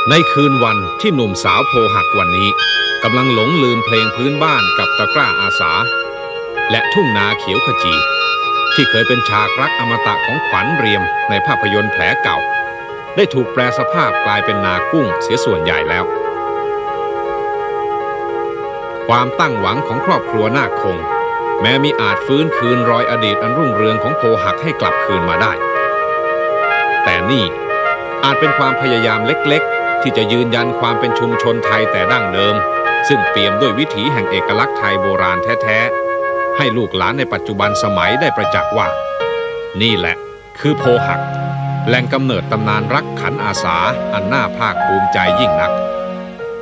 ในคืนวันที่หนุ่มสาวโพหักวันนี้กำลังหลงลืมเพลงพื้นบ้านกับตะกร้าอาสาและทุ่งนาเขียวขจีที่เคยเป็นฉากรักอมตะของขวัญเรียมในภาพยนตร์แผลเก่าได้ถูกแปลสภาพกลายเป็นนากุ้งเสียส่วนใหญ่แล้วความตั้งหวังของครอบครัวนาคคงแม้มีอาจฟื้นคืนรอยอดีตอันรุ่งเรืองของโพหักให้กลับคืนมาได้แต่นี่อาจเป็นความพยายามเล็กๆที่จะยืนยันความเป็นชุมชนไทยแต่ดั้งเดิมซึ่งเปี่ยมด้วยวิถีแห่งเอกลักษณ์ไทยโบราณแท้ๆให้ลูกหลานในปัจจุบันสมัยได้ประจักษ์ว่านี่แหละคือโพหักแหล่งกำเนิดตำนานรักขันอาสาอันน่าภาคภูมิใจยิ่งนัก